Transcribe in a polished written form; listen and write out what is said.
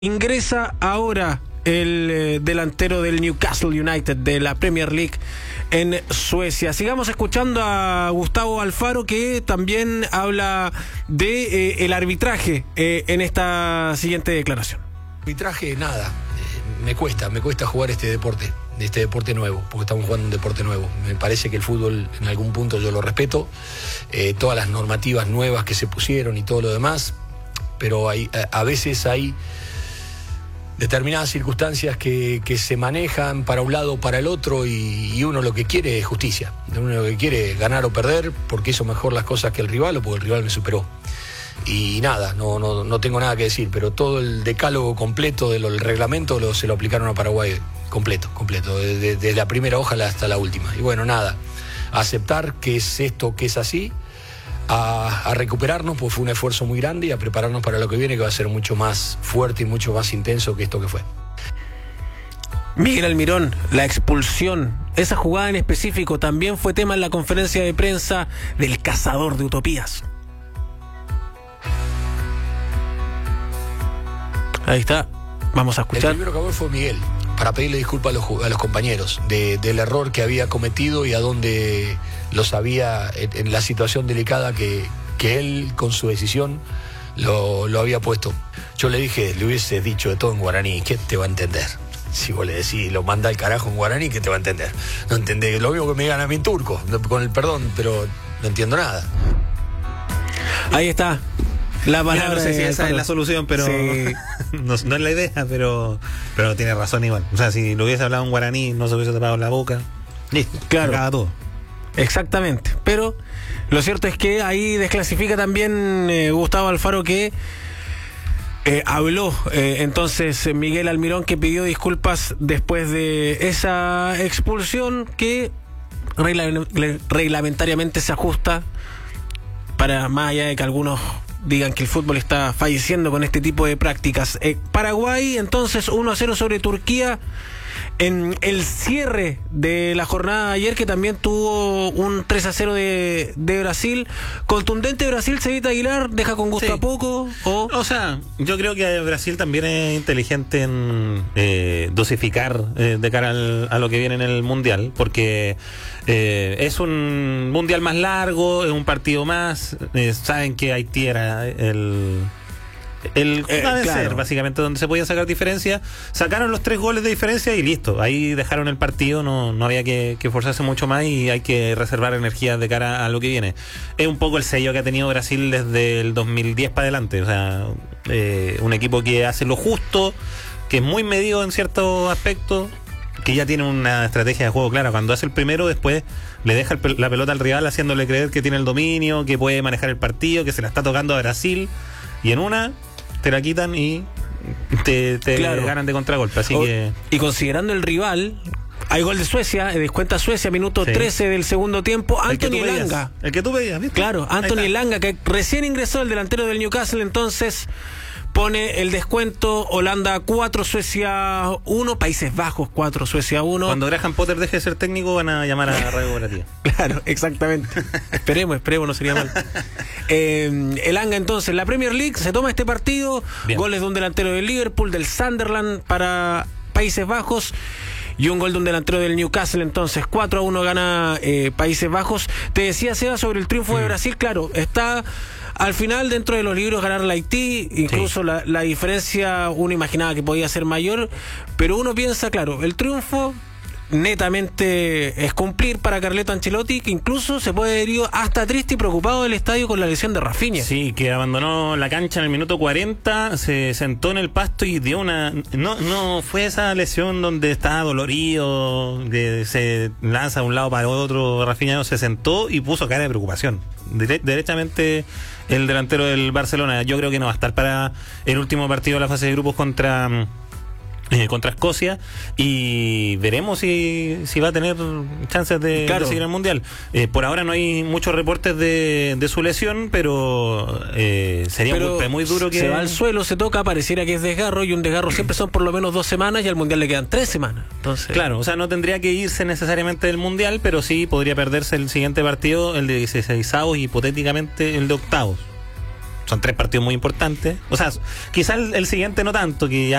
Ingresa ahora el delantero del Newcastle United de la Premier League en Suecia. Sigamos escuchando a Gustavo Alfaro, que también habla de el arbitraje en esta siguiente declaración. Arbitraje, nada. Me cuesta jugar este deporte nuevo, porque estamos jugando un deporte nuevo. Me parece que el fútbol en algún punto yo lo respeto, todas las normativas nuevas que se pusieron y todo lo demás, pero a veces hay determinadas circunstancias que se manejan para un lado o para el otro, y uno lo que quiere es justicia. Uno lo que quiere es ganar o perder porque hizo mejor las cosas que el rival o porque el rival me superó. Y nada, no tengo nada que decir, pero todo el decálogo completo del reglamento se lo aplicaron a Paraguay, completo, desde la primera hoja hasta la última. Y bueno, nada, aceptar que es esto, que es así, a recuperarnos, pues fue un esfuerzo muy grande, y a prepararnos para lo que viene, que va a ser mucho más fuerte y mucho más intenso que esto que fue. Miguel Almirón, la expulsión, esa jugada en específico también fue tema en la conferencia de prensa del cazador de utopías. Ahí está, vamos a escuchar. El primero que habló fue Miguel, para pedirle disculpas a los compañeros del error que había cometido y a dónde los había, en la situación delicada que él con su decisión lo había puesto. Yo le dije, le hubiese dicho de todo en guaraní, ¿qué te va a entender? Si vos le decís, lo manda al carajo en guaraní, ¿qué te va a entender? No entendés, lo mismo que me digan a mí en turco, con el perdón, pero no entiendo nada. Ahí está. La palabra. Mira, no sé si esa es la solución, pero sí. no es la idea, pero tiene razón igual. O sea, si lo hubiese hablado en guaraní, no se hubiese tapado la boca, listo, claro, acaba todo. Exactamente, pero lo cierto es que ahí desclasifica también Gustavo Alfaro, que habló entonces Miguel Almirón, que pidió disculpas después de esa expulsión que reglamentariamente se ajusta, para más allá de que algunos digan que el fútbol está falleciendo con este tipo de prácticas. Paraguay entonces 1-0 sobre Turquía en el cierre de la jornada de ayer, que también tuvo un 3-0 de Brasil. Contundente Brasil, Cevita Aguilar, deja con gusto a poco. O sea, yo creo que Brasil también es inteligente en dosificar de cara a lo que viene en el Mundial, porque es un Mundial más largo, es un partido más, saben que Haití era el claro, básicamente donde se podía sacar diferencia. Sacaron los 3 goles de diferencia y listo, ahí dejaron el partido. No había que forzarse mucho más, y hay que reservar energía de cara a lo que viene. Es un poco el sello que ha tenido Brasil desde el 2010 para adelante. O sea, un equipo que hace lo justo, que es muy medido en ciertos aspectos, que ya tiene una estrategia de juego clara. Cuando hace el primero, después le deja la pelota al rival, haciéndole creer que tiene el dominio, que puede manejar el partido, que se la está tocando a Brasil, y en una te la quitan y te claro, ganan de contragolpe. Así que... Y considerando el rival, hay gol de Suecia, descuenta Suecia, minuto 13 del segundo tiempo. Anthony Elanga. El que tú pedías, ¿viste? Claro, Anthony Elanga, que recién ingresó, el delantero del Newcastle, entonces pone el descuento. Holanda 4, Suecia 1, Países Bajos 4, Suecia 1. Cuando Graham Potter deje de ser técnico, van a llamar a Radio Cooperativa. Claro, exactamente. esperemos, no sería mal. Elanga entonces, la Premier League, se toma este partido. Bien. Goles de un delantero del Liverpool, del Sunderland para Países Bajos, y un gol de un delantero del Newcastle. Entonces 4-1 gana Países Bajos. Te decía, Seba, sobre el triunfo de Brasil. Claro, está al final dentro de los libros ganar la Haití. Incluso la diferencia uno imaginaba que podía ser mayor, pero uno piensa, claro, el triunfo netamente es cumplir para Carleto Ancelotti, que incluso se puede haber ido hasta triste y preocupado del estadio con la lesión de Rafinha. Sí, que abandonó la cancha en el minuto 40, se sentó en el pasto y dio una... No fue esa lesión donde está dolorido, que se lanza de un lado para otro. Rafinha no, se sentó y puso cara de preocupación. Derechamente el delantero del Barcelona. Yo creo que no va a estar para el último partido de la fase de grupos contra Escocia, y veremos si va a tener chances de seguir el Mundial. Por ahora no hay muchos reportes de su lesión, pero sería un golpe muy duro. Que se va al suelo, se toca, pareciera que es desgarro, y un desgarro siempre son por lo menos 2 semanas, y al Mundial le quedan 3 semanas. Entonces, claro, o sea, no tendría que irse necesariamente del Mundial, pero sí podría perderse el siguiente partido, el de 16avos, y hipotéticamente el de octavos. son 3 partidos muy importantes. O sea, quizás el siguiente no tanto, que ya